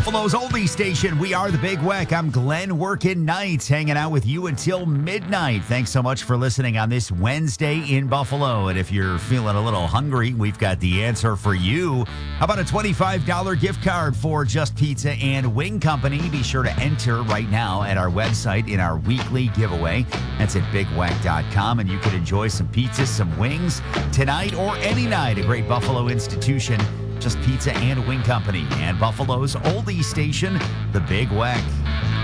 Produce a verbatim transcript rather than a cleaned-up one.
Buffalo's oldie station. We are the Big Weck. I'm Glenn working nights, hanging out with you until midnight. Thanks so much for listening on this Wednesday in Buffalo. And if you're feeling a little hungry, we've got the answer for you. How about a twenty-five dollars gift card for Just Pizza and Wing Company? Be sure to enter right now at our website in our weekly giveaway. That's at big weck dot com, and you can enjoy some pizzas, some wings tonight or any night. A great Buffalo institution. Just Pizza and Wing Company, and Buffalo's oldie station, the Big Weck.